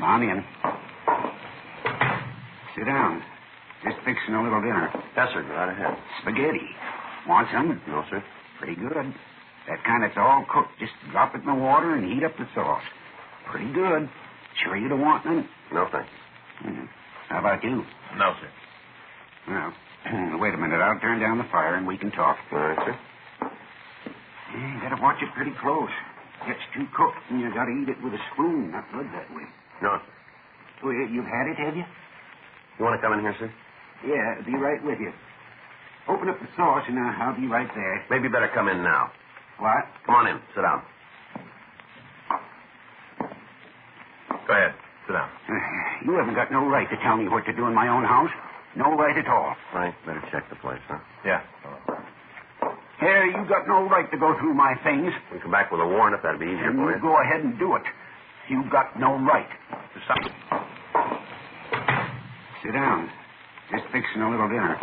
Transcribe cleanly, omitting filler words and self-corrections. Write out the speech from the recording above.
Come on in. Sit down. Just fixing a little dinner. Yes, sir. Go right ahead. Spaghetti. Want some? No, sir. Pretty good. That kind that's all cooked. Just drop it in the water and heat up the sauce. Pretty good. Sure you don't want none? No, thank you. How about you? No, sir. Well, wait a minute. I'll turn down the fire and we can talk. All right, sir. You gotta watch it pretty close. Gets too cooked and you gotta eat it with a spoon, not blood that way. No, sir. Oh, you've had it, have you? You want to come in here, sir? Yeah, be right with you. Open up the sauce and I'll be right there. Maybe better come in now. What? Come on in. Sit down. Go ahead. Sit down. You haven't got no right to tell me what to do in my own house. No right at all. Frank, better check the place, huh? Yeah. Here, you got no right to go through my things. We come back with a warrant if that'd be easier for you. Go ahead and do it. You got no right. Sit down. Just fixing a little dinner.